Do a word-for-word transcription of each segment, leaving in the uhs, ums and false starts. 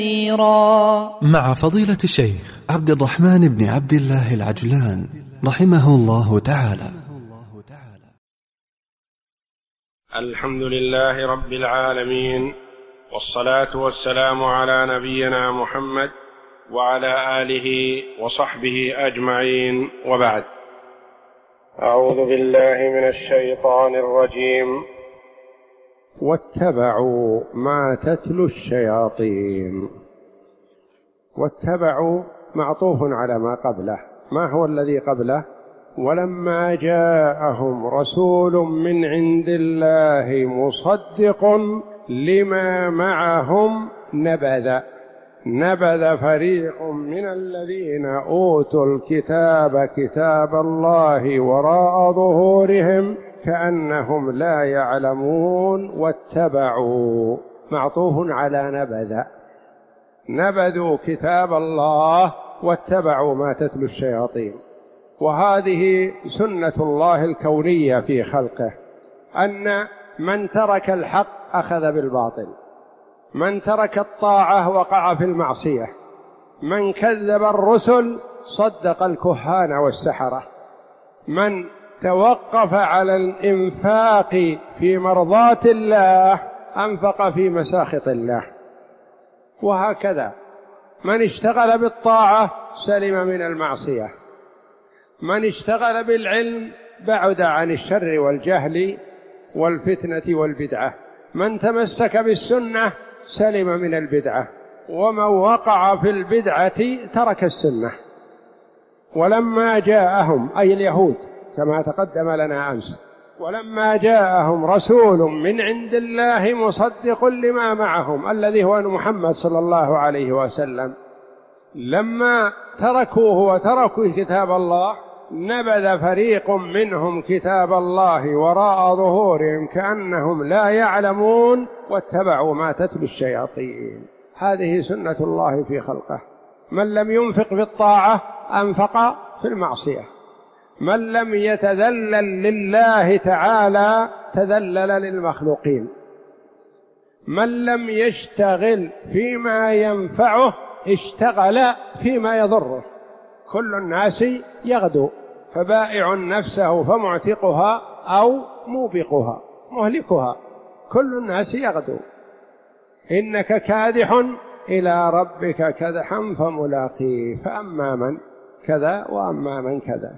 مع فضيلة الشيخ عبد الرحمن بن عبد الله العجلان رحمه الله تعالى. الحمد لله رب العالمين، والصلاة والسلام على نبينا محمد وعلى آله وصحبه أجمعين، وبعد. أعوذ بالله من الشيطان الرجيم. واتبعوا ما تتلو الشياطين. واتبعوا معطوف على ما قبله. ما هو الذي قبله؟ ولما جاءهم رسول من عند الله مصدق لما معهم نبذ نبذ فريق من الذين أوتوا الكتاب كتاب الله وراء ظهورهم كأنهم لا يعلمون واتبعوا معطوف على نبذ نبذوا كتاب الله واتبعوا ما تتلو الشياطين. وهذه سنة الله الكونية في خلقه، أن من ترك الحق أخذ بالباطل، من ترك الطاعة وقع في المعصية، من كذب الرسل صدق الكهان والسحرة، من توقف على الإنفاق في مرضاة الله أنفق في مساخط الله. وهكذا من اشتغل بالطاعة سلم من المعصية، من اشتغل بالعلم بعد عن الشر والجهل والفتنة والبدعة، من تمسك بالسنة سلم من البدعة، ومن وقع في البدعة ترك السنة. ولما جاءهم أي اليهود كما تقدم لنا أمس، ولما جاءهم رسول من عند الله مصدق لما معهم الذي هو محمد صلى الله عليه وسلم، لما تركوه وتركوا كتاب الله نبذ فريق منهم كتاب الله وراء ظهورهم كأنهم لا يعلمون واتبعوا ما تتلو الشياطين. هذه سنة الله في خلقه، من لم ينفق في الطاعة أنفق في المعصية، من لم يتذلل لله تعالى تذلل للمخلوقين، من لم يشتغل فيما ينفعه اشتغل فيما يضره. كل الناس يغدو، فبائع نفسه فمعتقها أو موبقها مهلكها. كل الناس يغدو، إنك كادح إلى ربك كدحا فملاقيه، فأما من كذا وأما من كذا.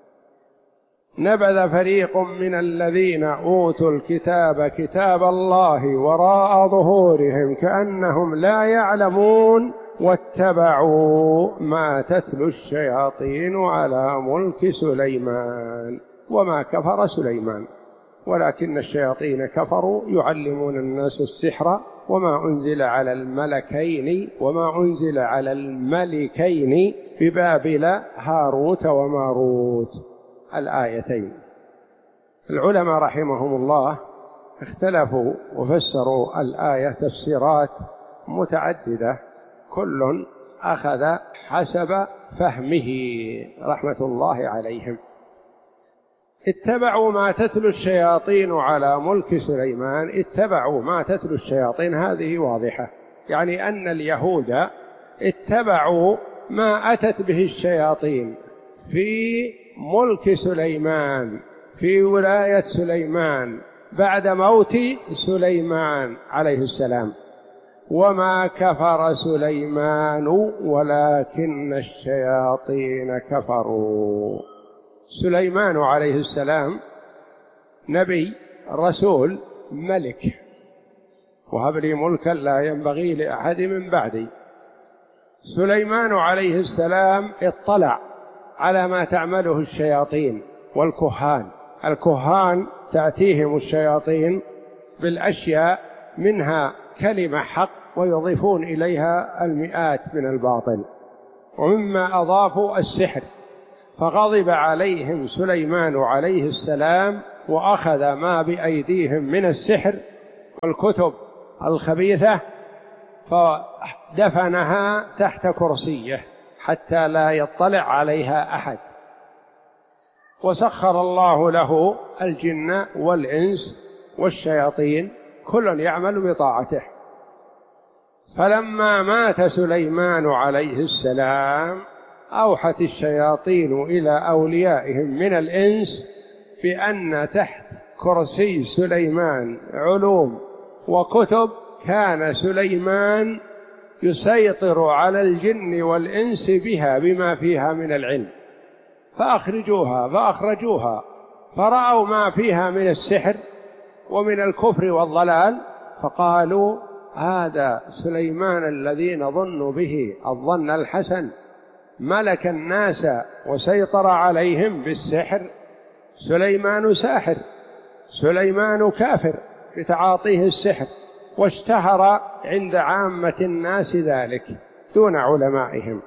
نبذ فريق من الذين أوتوا الكتاب كتاب الله وراء ظهورهم كأنهم لا يعلمون واتبعوا ما تتلو الشياطين على ملك سليمان وما كفر سليمان ولكن الشياطين كفروا يعلمون الناس السحر وما أنزل على الملكين وما أنزل على الملكين ببابل هاروت وماروت. الآيتين العلماء رحمهم الله اختلفوا وفسروا الآية تفسيرات متعددة، كل أخذ حسب فهمه رحمة الله عليهم. اتبعوا ما تتلو الشياطين على ملك سليمان، اتبعوا ما تتلو الشياطين هذه واضحة، يعني أن اليهود اتبعوا ما أتت به الشياطين في ملك سليمان، في ولاية سليمان بعد موت سليمان عليه السلام. وما كفر سليمان ولكن الشياطين كفروا. سليمان عليه السلام نبي رسول ملك، وهب لي ملكا لا ينبغي لأحد من بعدي. سليمان عليه السلام اطلع على ما تعمله الشياطين والكهان. الكهان تأتيهم الشياطين بالأشياء منها كلمة حق ويضيفون إليها المئات من الباطل، ومما أضافوا السحر. فغضب عليهم سليمان عليه السلام وأخذ ما بأيديهم من السحر والكتب الخبيثة فدفنها تحت كرسيه حتى لا يطلع عليها أحد. وسخر الله له الجن والإنس والشياطين كل يعمل بطاعته. فلما مات سليمان عليه السلام أوحت الشياطين إلى أوليائهم من الإنس بأن تحت كرسي سليمان علوم وكتب، كان سليمان يسيطر على الجن والإنس بها بما فيها من العلم، فأخرجوها فأخرجوها، فرأوا ما فيها من السحر ومن الكفر والضلال، فقالوا هذا سليمان الذي نظن به الظن الحسن ملك الناس وسيطر عليهم بالسحر، سليمان ساحر، سليمان كافر بتعاطيه السحر، واشتهر عند عامة الناس ذلك دون علمائهم.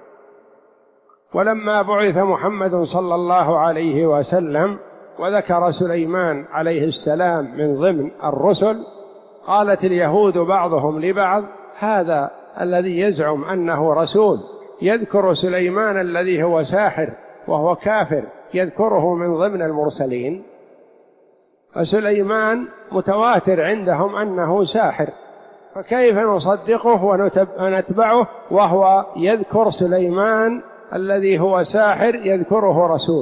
ولما بعث محمد صلى الله عليه وسلم وذكر سليمان عليه السلام من ضمن الرسل، قالت اليهود بعضهم لبعض هذا الذي يزعم أنه رسول يذكر سليمان الذي هو ساحر وهو كافر يذكره من ضمن المرسلين، فسليمان متواتر عندهم أنه ساحر، فكيف نصدقه ونتبعه وهو يذكر سليمان الذي هو ساحر يذكره رسول؟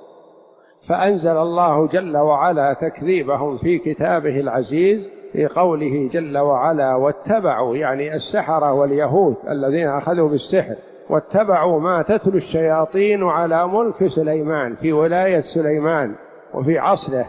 فأنزل الله جل وعلا تكذيبهم في كتابه العزيز في قوله جل وعلا واتبعوا، يعني السحرة واليهود الذين أخذوا بالسحر، واتبعوا ما تتلو الشياطين على ملك سليمان في ولاية سليمان وفي عصره،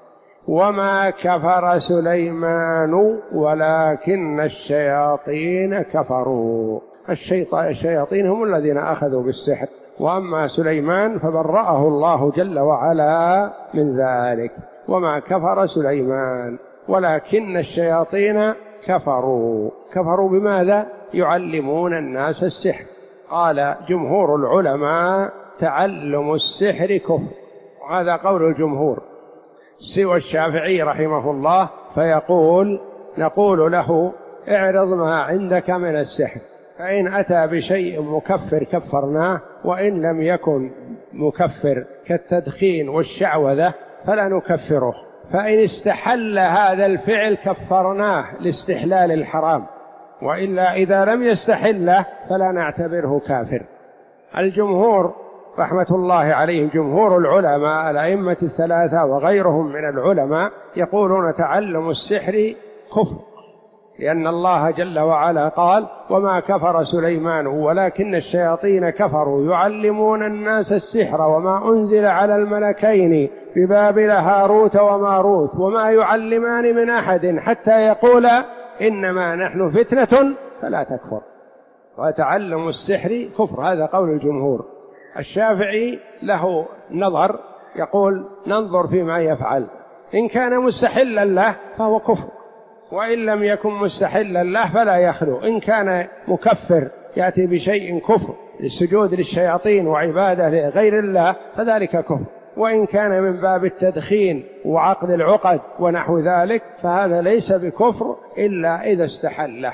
وما كفر سليمان ولكن الشياطين كفروا. الشياطين هم الذين أخذوا بالسحر، وأما سليمان فبرأه الله جل وعلا من ذلك. وما كفر سليمان ولكن الشياطين كفروا. كفروا بماذا؟ يعلمون الناس السحر. قال جمهور العلماء تعلم السحر كفر، وهذا قول الجمهور، سوى الشافعي رحمه الله فيقول نقول له اعرض ما عندك من السحر، فإن أتى بشيء مكفر كفرناه، وإن لم يكن مكفر كالتدخين والشعوذة فلا نكفره، فإن استحل هذا الفعل كفرناه لاستحلال الحرام، وإلا إذا لم يستحله فلا نعتبره كافر. الجمهور رحمة الله عليهم جمهور العلماء الأئمة الثلاثة وغيرهم من العلماء يقولون تعلم السحر كفر، لأن الله جل وعلا قال وما كفر سليمان ولكن الشياطين كفروا يعلمون الناس السحر وما أنزل على الملكين ببابل هاروت وماروت وما يعلمان من أحد حتى يقولا إنما نحن فتنة فلا تكفر. وتعلم السحر كفر، هذا قول الجمهور. الشافعي له نظر، يقول ننظر فيما يفعل، إن كان مستحلا له فهو كفر، وإن لم يكن مستحلا له فلا يخلو. إن كان مكفر يأتي بشيء كفر للسجود للشياطين وعبادة لغير الله فذلك كفر، وإن كان من باب التدخين وعقد العقد ونحو ذلك فهذا ليس بكفر إلا إذا استحله.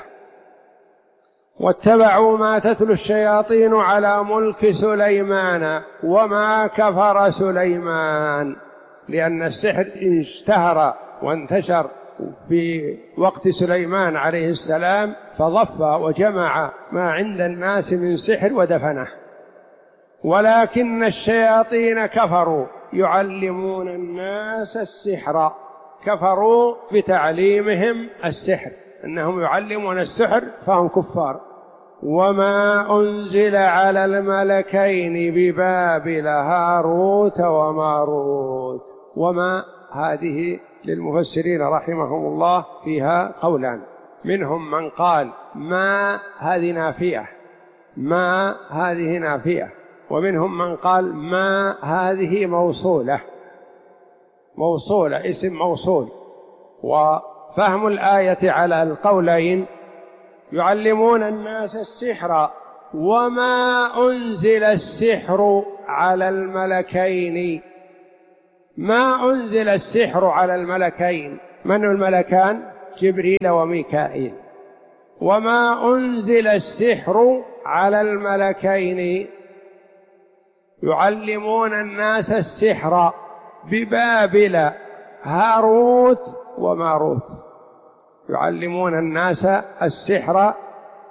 واتبعوا ما تتلو الشياطين على ملك سليمان وما كفر سليمان، لأن السحر اشتهر وانتشر في وقت سليمان عليه السلام، فضف وجمع ما عند الناس من سحر ودفنه. ولكن الشياطين كفروا يعلمون الناس السحر، كفروا بتعليمهم السحر، أنهم يعلمون السحر فهم كفار. وما أنزل على الملكين ببابل هاروت وماروت. وما هذه للمفسرين رحمهم الله فيها قولان، منهم من قال ما هذه نافية، ما هذه نافية، ومنهم من قال ما هذه موصولة، موصولة اسم موصول. وفهم الآية على القولين يعلمون الناس السحر وما أنزل السحر على الملكين. ما أنزل السحر على الملكين، من الملكان؟ جبريل وميكائيل. وما أنزل السحر على الملكين يعلمون الناس السحر ببابل هاروت وماروت، يعلمون الناس السحر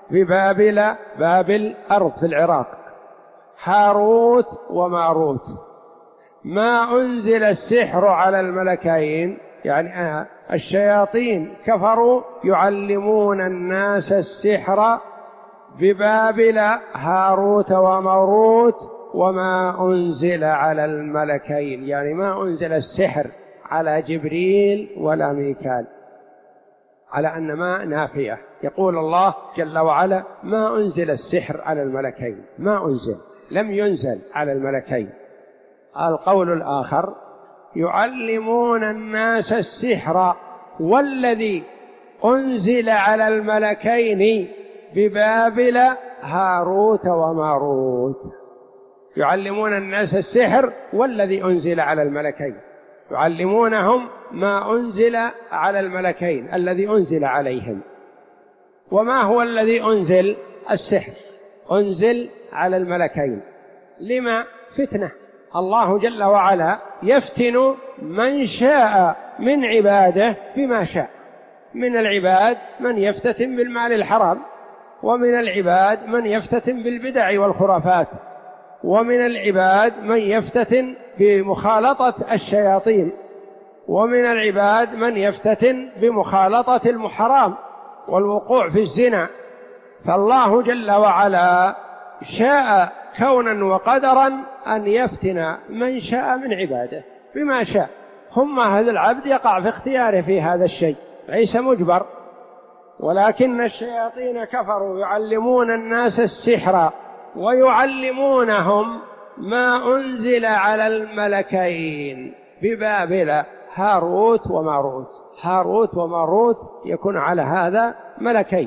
في بابل، بابل أرض في العراق، هاروت وماروت. ما أنزل السحر على الملكين، يعني الشياطين كفروا يعلمون الناس السحر ببابل هاروت وماروت، وما أنزل على الملكين، يعني ما أنزل السحر على جبريل ولا ميكال، على أن ما نافية. يقول الله جل وعلا ما أنزل السحر على الملكين، ما أنزل، لم ينزل على الملكين. القول الآخر يعلمون الناس السحر، والذي أنزل على الملكين ببابل هاروت وماروت. يعلمون الناس السحر والذي أنزل على الملكين، يعلمونهم ما أنزل على الملكين الذي أنزل عليهم. وما هو الذي أنزل؟ السحر أنزل على الملكين. لما؟ فتنة. الله جل وعلا يفتن من شاء من عباده بما شاء. من العباد من يفتتن بالمال الحرام، ومن العباد من يفتتن بالبدع والخرافات، ومن العباد من يفتتن بمخالطة الشياطين، ومن العباد من يفتتن بمخالطة المحرام والوقوع في الزنا. فالله جل وعلا شاء كونا وقدرا أن يفتن من شاء من عباده بما شاء، ثم هذا العبد يقع في اختياره في هذا الشيء، ليس مجبر. ولكن الشياطين كفروا يعلمون الناس السحر ويعلمونهم ما أنزل على الملكين ببابل هاروت وماروت. هاروت وماروت يكون على هذا ملكين.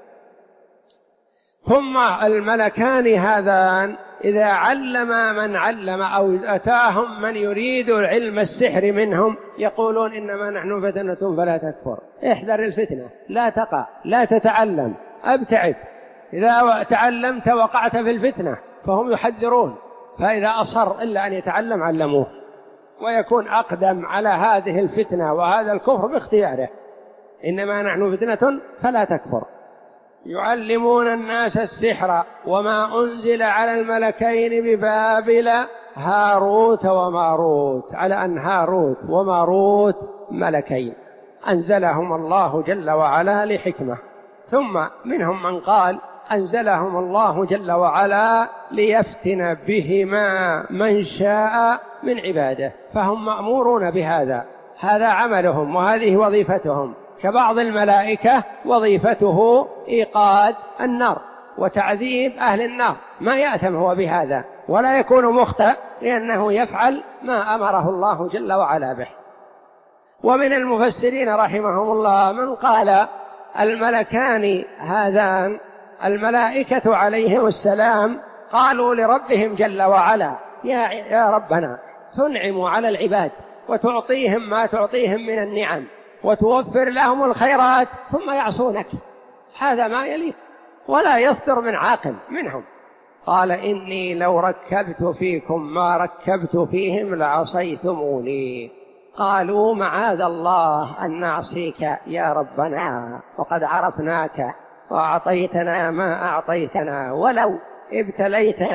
ثم الملكان هذان إذا علم من علم أو أتاهم من يريد علم السحر منهم يقولون إنما نحن فتنة فلا تكفر. احذر الفتنة، لا تقع، لا تتعلم، أبتعد. إذا تعلمت وقعت في الفتنة، فهم يحذرون. فإذا أصر إلا أن يتعلم علموه، ويكون أقدم على هذه الفتنة وهذا الكفر باختياره. إنما نحن فتنة فلا تكفر. يعلمون الناس السحر وما أنزل على الملكين ببابل هاروت وماروت، على أن هاروت وماروت ملكين أنزلهم الله جل وعلا لحكمة. ثم منهم من قال أنزلهم الله جل وعلا ليفتن بهما من شاء من عباده، فهم مأمورون بهذا، هذا عملهم وهذه وظيفتهم. كبعض الملائكة وظيفته إيقاد النار وتعذيب أهل النار، ما يأثم هو بهذا ولا يكون مخطئ، لأنه يفعل ما أمره الله جل وعلا به. ومن المفسرين رحمهم الله من قال الملكان هذان الملائكة عليهم السلام قالوا لربهم جل وعلا يا, يا ربنا تنعم على العباد وتعطيهم ما تعطيهم من النعم وتوفر لهم الخيرات ثم يعصونك، هذا ما يليق ولا يصدر من عاقل منهم. قال إني لو ركبت فيكم ما ركبت فيهم لعصيتموني. قالوا معاذ الله أن نعصيك يا ربنا وقد عرفناك وأعطيتنا ما أعطيتنا، ولو ابتليتنا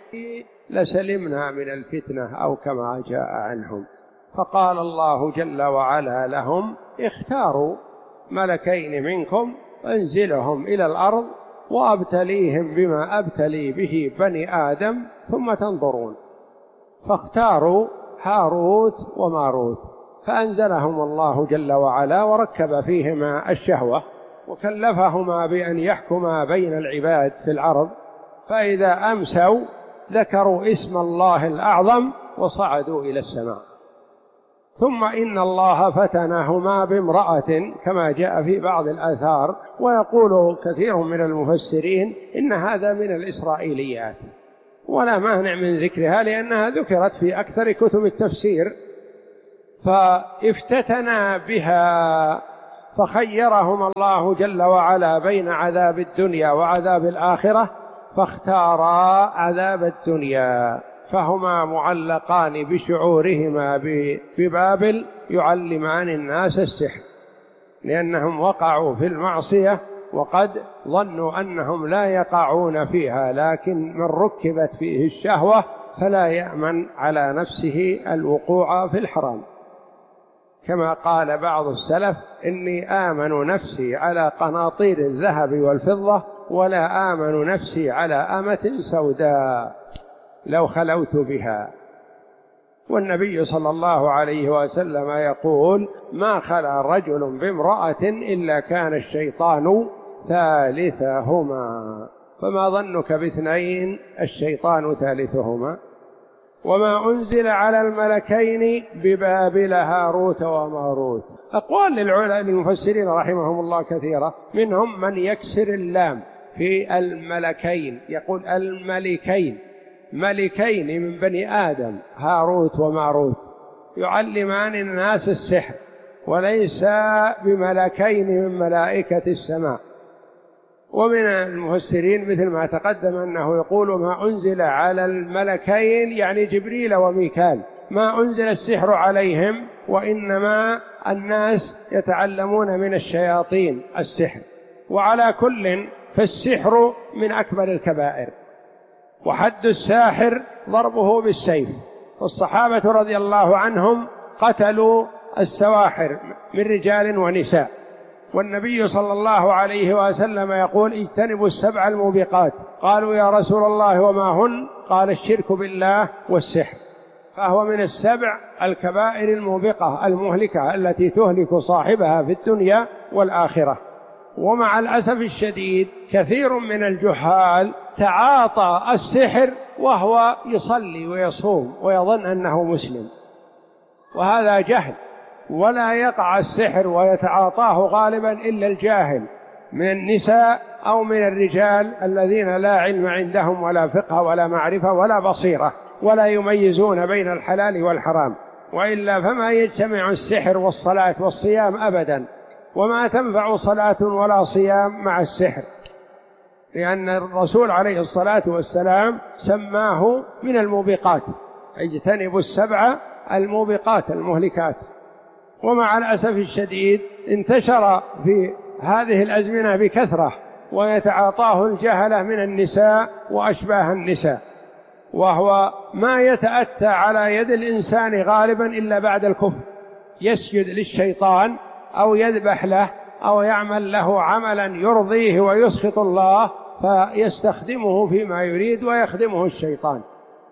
لسلمنا من الفتنة أو كما جاء عنهم. فقال الله جل وعلا لهم اختاروا ملكين منكم انزلهم إلى الأرض وأبتليهم بما أبتلي به بني آدم ثم تنظرون. فاختاروا هاروت وماروت، فأنزلهم الله جل وعلا وركب فيهما الشهوة وكلفهما بأن يحكما بين العباد في الأرض، فإذا أمسوا ذكروا اسم الله الأعظم وصعدوا إلى السماء. ثم إن الله فتنهما بامرأة كما جاء في بعض الآثار، ويقول كثير من المفسرين إن هذا من الإسرائيليات ولا مانع من ذكرها لأنها ذكرت في أكثر كتب التفسير. فافتتنا بها فخيرهم الله جل وعلا بين عذاب الدنيا وعذاب الآخرة، فاختارا عذاب الدنيا، فهما معلقان بشعورهما ببابل يعلمان الناس السحر، لأنهم وقعوا في المعصية وقد ظنوا أنهم لا يقعون فيها، لكن من ركبت فيه الشهوة فلا يأمن على نفسه الوقوع في الحرام، كما قال بعض السلف: إني آمن نفسي على قناطير الذهب والفضة ولا آمن نفسي على أمة سوداء لو خلوت بها. والنبي صلى الله عليه وسلم يقول: ما خلا رجل بامرأة إلا كان الشيطان ثالثهما. فما ظنك باثنين الشيطان ثالثهما؟ وما أنزل على الملكين ببابل هاروت وماروت. أقوال للعلماء المفسرين رحمهم الله كثيرة، منهم من يكسر اللام في الملكين، يقول الملكين، ملكين من بني آدم، هاروت وماروت، يعلمان الناس السحر، وليس بملكين من ملائكة السماء. ومن المفسرين مثل ما تقدم أنه يقول: ما أنزل على الملكين يعني جبريل وميكال، ما أنزل السحر عليهم، وإنما الناس يتعلمون من الشياطين السحر. وعلى كل فالسحر من أكبر الكبائر، وحد الساحر ضربه بالسيف. والصحابة رضي الله عنهم قتلوا السواحر من رجال ونساء، والنبي صلى الله عليه وسلم يقول: اجتنبوا السبع الموبقات. قالوا: يا رسول الله وما هن؟ قال: الشرك بالله والسحر. فهو من السبع الكبائر الموبقة المهلكة التي تهلك صاحبها في الدنيا والآخرة. ومع الأسف الشديد كثير من الجهال تعاطى السحر وهو يصلي ويصوم ويظن أنه مسلم، وهذا جهل. ولا يقع السحر ويتعاطاه غالبا إلا الجاهل من النساء أو من الرجال الذين لا علم عندهم ولا فقه ولا معرفة ولا بصيرة، ولا يميزون بين الحلال والحرام. وإلا فما يجتمع السحر والصلاة والصيام أبدا، وما تنفع صلاة ولا صيام مع السحر، لأن الرسول عليه الصلاة والسلام سماه من الموبقات: اجتنبوا السبع الموبقات المهلكات. ومع الأسف الشديد انتشر في هذه الأزمنة بكثرة، ويتعاطاه الجهلة من النساء وأشباه النساء، وهو ما يتأتى على يد الإنسان غالبا إلا بعد الكفر، يسجد للشيطان أو يذبح له أو يعمل له عملا يرضيه ويسخط الله، فيستخدمه فيما يريد ويخدمه الشيطان.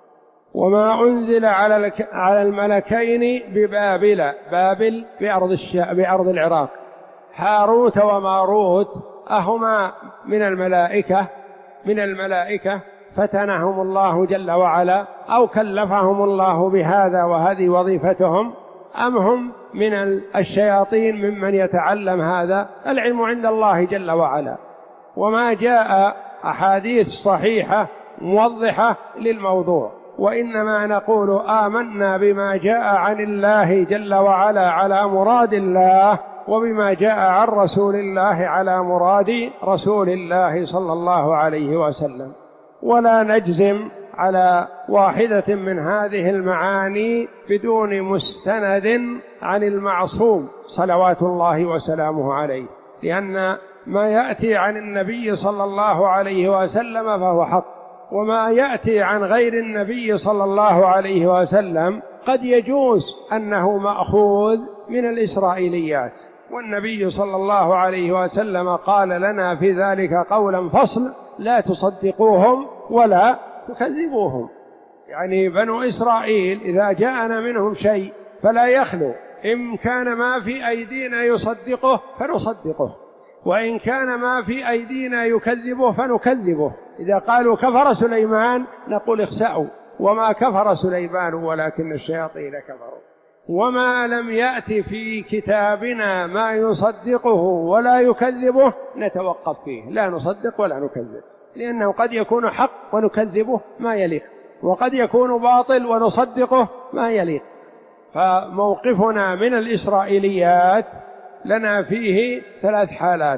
وما أنزل على على الملكين ببابل، بابل بأرض الشام بأرض العراق، هاروت وماروت أهما من الملائكة من الملائكة فتنهم الله جل وعلا، أو كلفهم الله بهذا وهذه وظيفتهم، أم هم من الشياطين ممن يتعلم هذا؟ العلم عند الله جل وعلا. وما جاء أحاديث صحيحة موضحة للموضوع، وإنما نقول آمنا بما جاء عن الله جل وعلا على مراد الله، وبما جاء عن رسول الله على مراد رسول الله صلى الله عليه وسلم، ولا نجزم على واحدة من هذه المعاني بدون مستند عن المعصوم صلوات الله وسلامه عليه، لأن ما يأتي عن النبي صلى الله عليه وسلم فهو حق، وما يأتي عن غير النبي صلى الله عليه وسلم قد يجوز أنه مأخوذ من الإسرائيليات. والنبي صلى الله عليه وسلم قال لنا في ذلك قولا فصل: لا تصدقوهم ولا تكذبوهم. يعني بنو إسرائيل إذا جاءنا منهم شيء فلا يخلو، إن كان ما في أيدينا يصدقه فنصدقه، وإن كان ما في أيدينا يكذبه فنكذبه. إذا قالوا كفر سليمان نقول اخسأوا، وما كفر سليمان ولكن الشياطين كفروا. وما لم يأتي في كتابنا ما يصدقه ولا يكذبه نتوقف فيه، لا نصدق ولا نكذب، لأنه قد يكون حق ونكذبه ما يليق، وقد يكون باطل ونصدقه ما يليق. فموقفنا من الإسرائيليات لنا فيه ثلاث حالات: